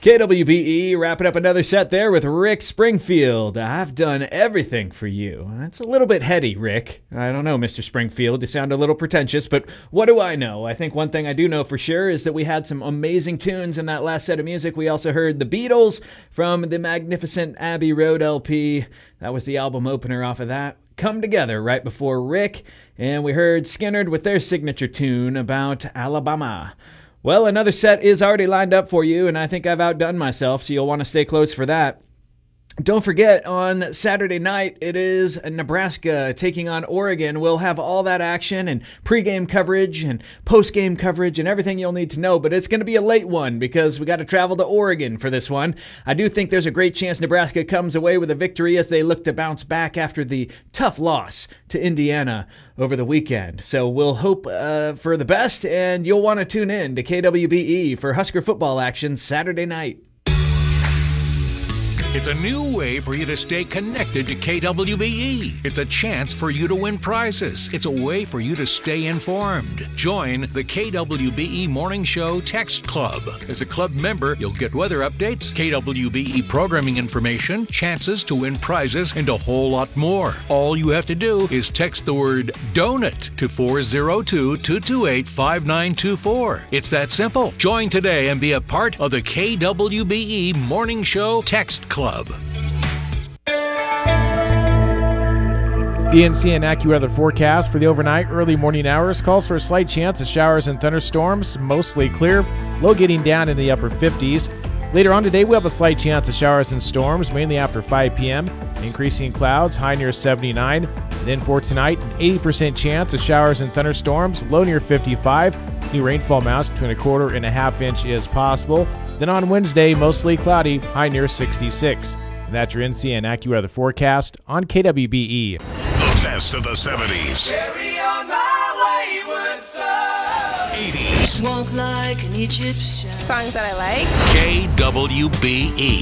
KWBE wrapping up another set there with Rick Springfield. I've done everything for you. That's a little bit heady, Rick. I don't know, Mr. Springfield. You sound a little pretentious, but what do I know? I think one thing I do know for sure is that we had some amazing tunes in that last set of music. We also heard the Beatles from the magnificent Abbey Road LP. That was the album opener off of that. Come Together right before Rick. And we heard Skynyrd with their signature tune about Alabama. Well, another set is already lined up for you, and I think I've outdone myself, so you'll want to stay close for that. Don't forget, on Saturday night, it is Nebraska taking on Oregon. We'll have all that action and pregame coverage and postgame coverage and everything you'll need to know, but it's going to be a late one because we got to travel to Oregon for this one. I do think there's a great chance Nebraska comes away with a victory as they look to bounce back after the tough loss to Indiana over the weekend. So we'll hope for the best, and you'll want to tune in to KWBE for Husker football action Saturday night. It's a new way for you to stay connected to KWBE. It's a chance for you to win prizes. It's a way for you to stay informed. Join the KWBE Morning Show Text Club. As a club member, you'll get weather updates, KWBE programming information, chances to win prizes, and a whole lot more. All you have to do is text the word DONUT to 402-228-5924. It's that simple. Join today and be a part of the KWBE Morning Show Text Club. ENC and AccuWeather forecast for the overnight early morning hours calls for a slight chance of showers and thunderstorms, mostly clear, low getting down in the upper 50s. Later on today, we'll have a slight chance of showers and storms, mainly after 5 p.m., increasing clouds, high near 79. And then for tonight, an 80% chance of showers and thunderstorms, low near 55. New rainfall amounts between a quarter and a half inch is possible. Then on Wednesday, mostly cloudy, high near 66. And that's your NC and AccuWeather forecast on KWBE. The best of the 70s. Carry on my wayward son. 80s. Walk like an Egyptian. Songs that I like. KWBE.